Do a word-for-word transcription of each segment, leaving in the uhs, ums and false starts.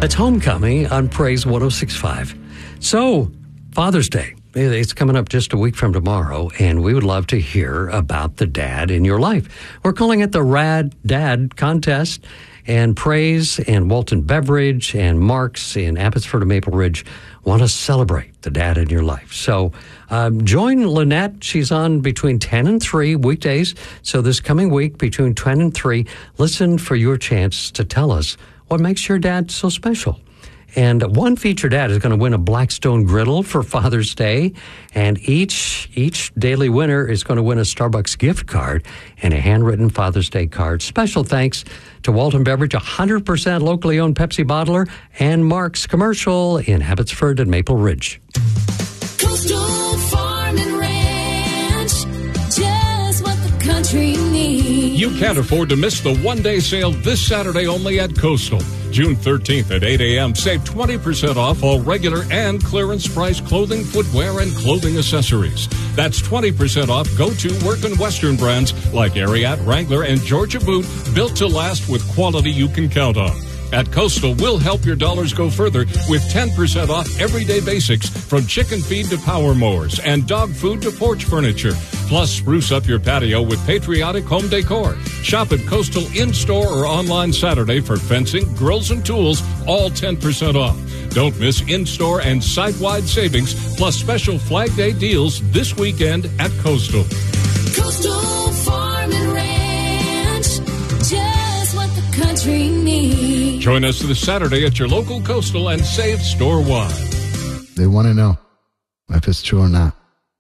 It's Homecoming on Praise one oh six point five. So, Father's Day. It's coming up just a week from tomorrow, and we would love to hear about the dad in your life. We're calling it the Rad Dad Contest, and Praise and Walton Beverage and Mark's in Abbotsford and Maple Ridge want to celebrate the dad in your life. So um, join Lynette. She's on between ten and three weekdays. So this coming week, between ten and three, listen for your chance to tell us what makes your dad so special. And one featured dad is going to win a Blackstone griddle for Father's Day. And each each daily winner is going to win a Starbucks gift card and a handwritten Father's Day card. Special thanks to Walton Beverage, one hundred percent locally owned Pepsi bottler, and Mark's Commercial in Abbotsford and Maple Ridge. Coastal Farm and Ranch, just what the country needs. You can't afford to miss the one-day sale this Saturday only at Coastal. June thirteenth at eight a.m. Save twenty percent off all regular and clearance price clothing, footwear, and clothing accessories. That's twenty percent off go-to work and Western brands like Ariat, Wrangler, and Georgia Boot, built to last with quality you can count on. At Coastal, we'll help your dollars go further with ten percent off everyday basics, from chicken feed to power mowers and dog food to porch furniture. Plus, spruce up your patio with patriotic home decor. Shop at Coastal in-store or online Saturday for fencing, grills, and tools, all ten percent off. Don't miss in-store and site-wide savings, plus special Flag Day deals this weekend at Coastal. Coastal Farm and Ranch, just what the country needs. Join us this Saturday at your local Coastal and save store-wide. They want to know if it's true or not.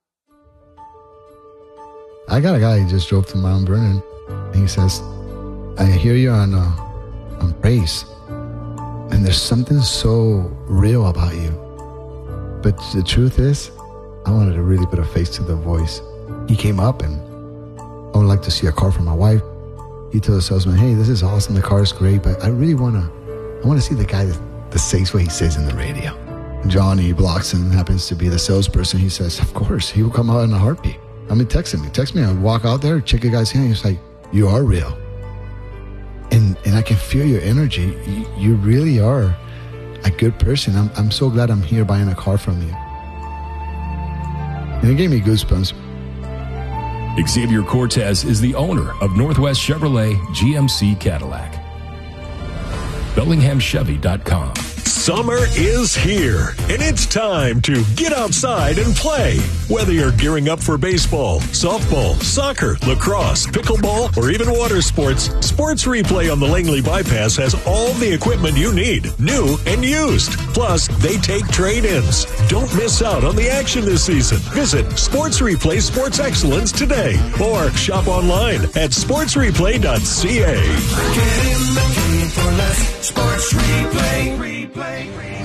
I got a guy who just drove to Mount Vernon, and he says, I hear you on, uh, on Praise, and there's something so real about you. But the truth is, I wanted to really put a face to the voice. He came up, and I would like to see a car for my wife. He told the salesman, hey, this is awesome, the car is great, but I really want to, I want to see the guy that, that says what he says in the radio. Johnny Bloxon happens to be the salesperson. He says, of course, he will come out in a heartbeat. I mean, texting me. Text me. I would walk out there, check a guy's hand. He's like, you are real. And and I can feel your energy. You, you really are a good person. I'm I'm so glad I'm here buying a car from you. And it gave me goosebumps. Xavier Cortez is the owner of Northwest Chevrolet G M C Cadillac. Bellingham Chevy dot com. Summer is here, and it's time to get outside and play. Whether you're gearing up for baseball, softball, soccer, lacrosse, pickleball, or even water sports, Sports Replay on the Langley Bypass has all the equipment you need, new and used. Plus, they take trade-ins. Don't miss out on the action this season. Visit Sports Replay Sports Excellence today, or shop online at sports replay dot c a. Get in the game for less. Sports Replay. Replay.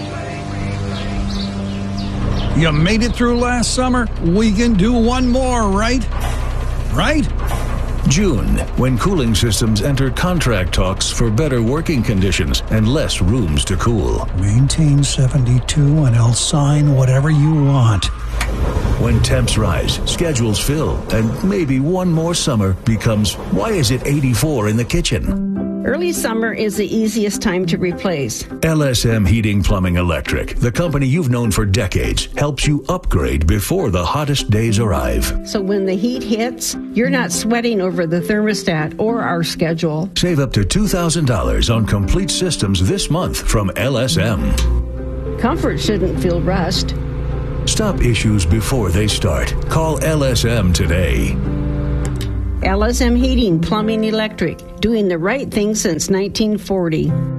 You made it through last summer. We can do one more, right? Right? June, when cooling systems enter contract talks for better working conditions and less rooms to cool. Maintain seventy-two and I'll sign whatever you want. When temps rise, schedules fill, and maybe one more summer becomes, why is it eighty-four in the kitchen? Early summer is the easiest time to replace. L S M Heating Plumbing Electric, the company you've known for decades, helps you upgrade before the hottest days arrive. So when the heat hits, you're not sweating over the thermostat or our schedule. Save up to two thousand dollars on complete systems this month from L S M. Comfort shouldn't feel rushed. Stop issues before they start. Call L S M today. L S M Heating, Plumbing, Electric, doing the right thing since nineteen forty.